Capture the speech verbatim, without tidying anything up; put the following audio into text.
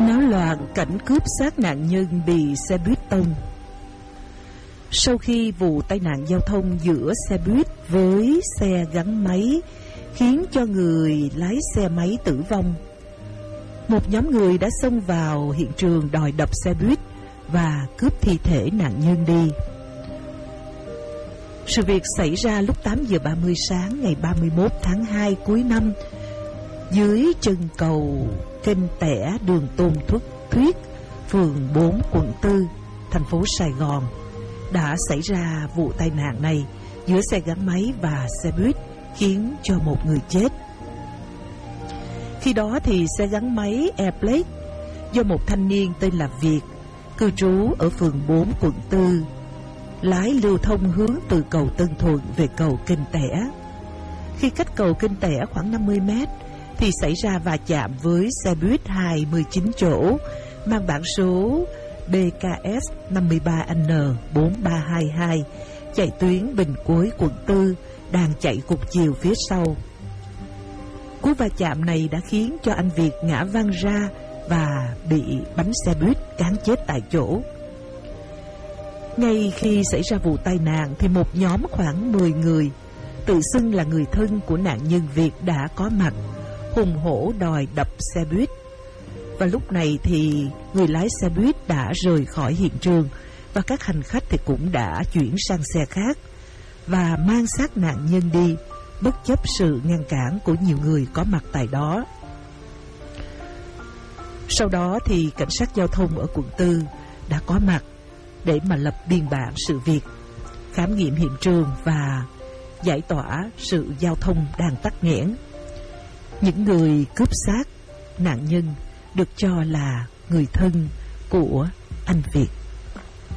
Náo loạn cảnh cướp xác nạn nhân bị xe buýt tông. Sau khi vụ tai nạn giao thông giữa xe buýt với xe gắn máy khiến cho người lái xe máy tử vong, một nhóm người đã xông vào hiện trường đòi đập xe buýt và cướp thi thể nạn nhân đi. Sự việc xảy ra lúc tám giờ ba mươi sáng ngày ba mươi mốt tháng hai cuối năm, dưới chân cầu kênh Tẻ, đường Tôn Thất Thuyết, phường bốn, quận tư, thành phố Sài Gòn. Đã xảy ra vụ tai nạn này giữa xe gắn máy và xe buýt, khiến cho một người chết. Khi đó thì xe gắn máy Airblade do một thanh niên tên là Việt, cư trú ở phường bốn, quận tư, lái lưu thông hướng từ cầu Tân Thuận về cầu kênh Tẻ. Khi cách cầu kênh Tẻ khoảng năm mươi mét thì xảy ra va chạm với xe buýt hai mươi chín chỗ mang biển số B K S năm ba N bốn ba hai hai chạy tuyến Bình Cuối, quận tư, đang chạy cùng chiều phía sau. Cú va chạm này đã khiến cho anh Việt ngã văng ra và bị bánh xe buýt cán chết tại chỗ. Ngay khi xảy ra vụ tai nạn thì một nhóm khoảng mười người tự xưng là người thân của nạn nhân Việt đã có mặt, hùng hổ đòi đập xe buýt. Và lúc này thì người lái xe buýt đã rời khỏi hiện trường và các hành khách thì cũng đã chuyển sang xe khác và mang xác nạn nhân đi, bất chấp sự ngăn cản của nhiều người có mặt tại đó. Sau đó thì cảnh sát giao thông ở quận tư đã có mặt để mà lập biên bản sự việc, khám nghiệm hiện trường và giải tỏa sự giao thông đang tắc nghẽn. Những người cướp xác nạn nhân được cho là người thân của anh Việt.